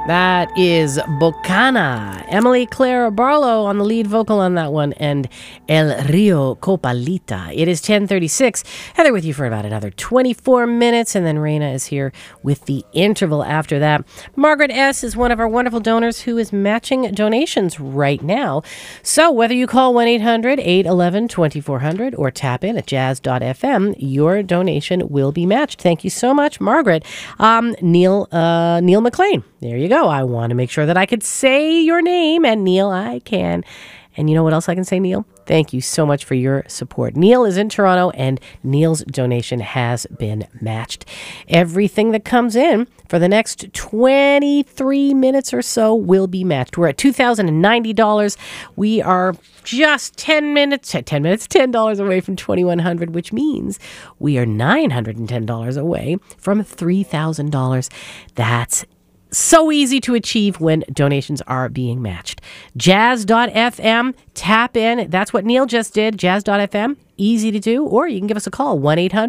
That is Bocana. Emily Claire Barlow on the lead vocal on that one, and El Rio Copalita. It is 10:36. Heather with you for about another 24 minutes, and then Raina is here with the interval after that. Margaret S. is one of our wonderful donors who is matching donations right now. So whether you call 1-800-811-2400 or tap in at jazz.fm, your donation will be matched. Thank you so much, Margaret. Neil McLean. There you go. I want to make sure that I could say your name, and Neil, I can. And you know what else I can say, Neil? Thank you so much for your support. Neil is in Toronto, and Neil's donation has been matched. Everything that comes in for the next 23 minutes or so will be matched. We're at $2,090. We are just $10 away from $2,100, which means we are $910 away from $3,000. That's so easy to achieve when donations are being matched. Jazz.fm, tap in. That's what Neil just did. Jazz.fm, easy to do. Or you can give us a call,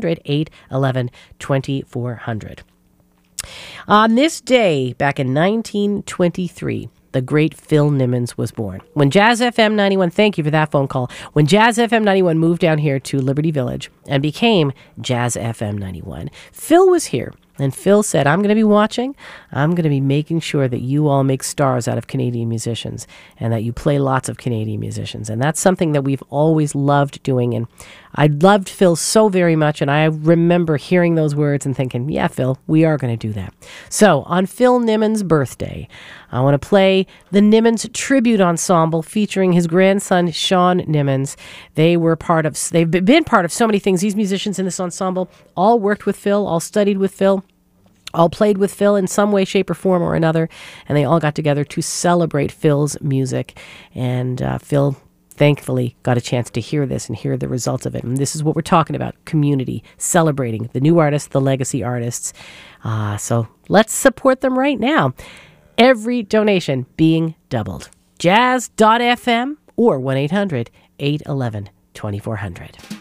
1-800-811-2400. On this day, back in 1923, the great Phil Nimmons was born. When Jazz FM 91, thank you for that phone call. When Jazz FM 91 moved down here to Liberty Village and became Jazz FM 91, Phil was here. And Phil said, I'm going to be watching. I'm going to be making sure that you all make stars out of Canadian musicians and that you play lots of Canadian musicians. And that's something that we've always loved doing. And I loved Phil so very much. And I remember hearing those words and thinking, yeah, Phil, we are going to do that. So on Phil Nimmons' birthday, I want to play the Nimmons Tribute Ensemble featuring his grandson, Sean Nimmons. They've been part of so many things. These musicians in this ensemble all worked with Phil, all studied with Phil, all played with Phil in some way, shape, or form or another, and they all got together to celebrate Phil's music. And Phil, thankfully, got a chance to hear this and hear the results of it. And this is what we're talking about, community, celebrating the new artists, the legacy artists. So let's support them right now. Every donation being doubled. Jazz.fm or 1-800-811-2400.